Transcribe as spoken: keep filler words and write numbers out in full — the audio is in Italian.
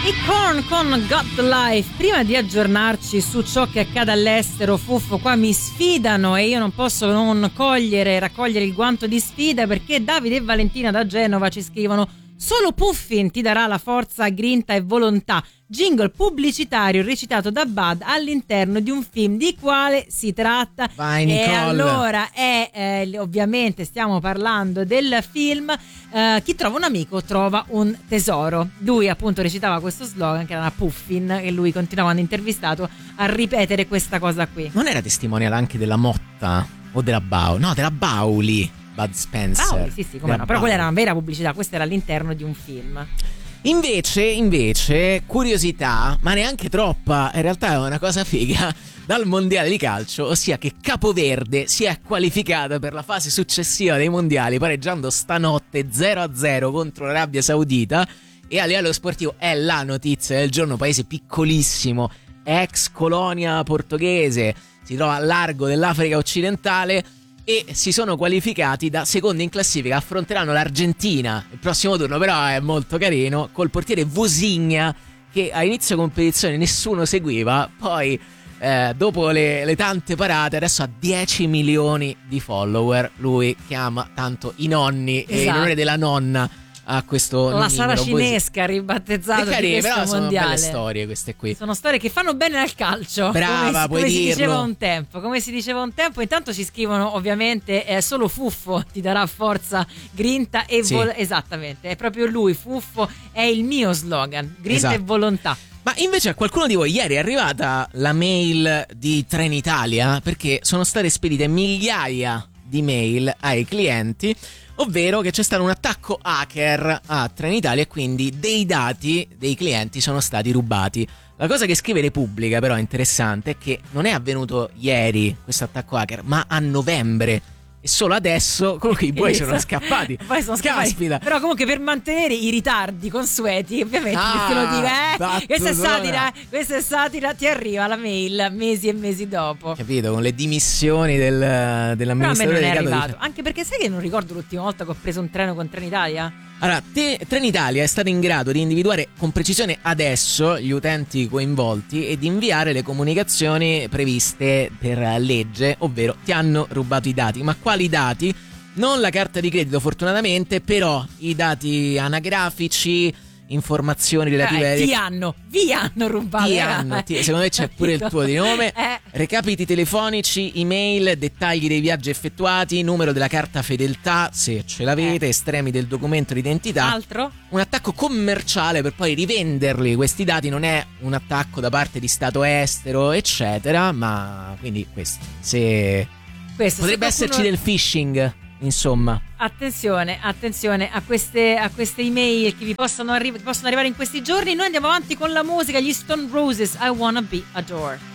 I Korn con Got the Life. Prima di aggiornarci su ciò che accade all'estero, Fuffo, qua mi sfidano e io non posso non cogliere, raccogliere il guanto di sfida, perché Davide e Valentina da Genova ci scrivono: solo Puffin ti darà la forza, grinta e volontà. Jingle pubblicitario recitato da Bud all'interno di un film. Di quale si tratta? Vai, Nicole. E allora è eh, ovviamente stiamo parlando del film eh, Chi trova un amico trova un tesoro. Lui appunto recitava questo slogan che era una Puffin, e lui continuava, quando intervistato, a ripetere questa cosa qui. Non era testimonial anche della Motta o della Bau? No, della Bauli, Bud Spencer. Bauli, sì sì, come no, però quella era una vera pubblicità, questa era all'interno di un film. Invece, invece, curiosità, ma neanche troppa, in realtà è una cosa figa, dal mondiale di calcio, ossia che Capoverde si è qualificata per la fase successiva dei mondiali, pareggiando stanotte zero a zero contro l'Arabia Saudita, e a livello sportivo è la notizia del giorno. Paese piccolissimo, ex colonia portoghese, si trova a largo dell'Africa occidentale, e si sono qualificati da secondi in classifica. Affronteranno l'Argentina il prossimo turno, però è molto carino, col portiere Vozinha, che a inizio competizione nessuno seguiva, poi eh, dopo le, le tante parate adesso ha dieci milioni di follower. Lui che ama tanto i nonni, esatto, e in onore della nonna a questo la saracinesca ribattezzato di questo però sono mondiale. Belle storie queste qui, sono storie che fanno bene al calcio. Brava, come, puoi come si dirlo. diceva un tempo come si diceva un tempo Intanto ci scrivono ovviamente eh, solo Fuffo ti darà forza, grinta e sì. vol- esattamente, è proprio lui. Fuffo è il mio slogan, grinta, esatto, e volontà. Ma invece a qualcuno di voi ieri è arrivata la mail di Trenitalia, perché sono state spedite migliaia di mail ai clienti, ovvero che c'è stato un attacco hacker a Trenitalia e quindi dei dati dei clienti sono stati rubati. La cosa che scrive Repubblica però è interessante è che non è avvenuto ieri questo attacco hacker, ma a novembre. E solo adesso comunque i buoi sono scappati. Poi sono scappati. Però comunque per mantenere i ritardi consueti, ovviamente, ah, te lo dico, eh? Questa è sola. satira, questa è satira, ti arriva la mail mesi e mesi dopo. Capito, con le dimissioni del, dell'amministratore delegato. Però a me non è arrivato, di... anche perché sai che non ricordo l'ultima volta che ho preso un treno con Trenitalia? Allora, te, Trenitalia è stata in grado di individuare con precisione adesso gli utenti coinvolti e di inviare le comunicazioni previste per legge, ovvero ti hanno rubato i dati. Ma quali dati? Non la carta di credito, fortunatamente, però i dati anagrafici, informazioni relative eh, ti hanno, vi hanno rubato. Ti hanno, ti, secondo me c'è pure il tuo di nome. Eh. Recapiti telefonici, email, dettagli dei viaggi effettuati, numero della carta fedeltà, se ce l'avete, eh. estremi del documento d'identità. Altro? Un attacco commerciale per poi rivenderli. Questi dati non è un attacco da parte di stato estero, eccetera, ma quindi questo. Se questo, potrebbe se qualcuno... esserci del phishing. Insomma, attenzione, attenzione a queste, a queste email che vi possono, arri- possono arrivare in questi giorni. Noi andiamo avanti con la musica, gli Stone Roses, I Wanna Be Adored.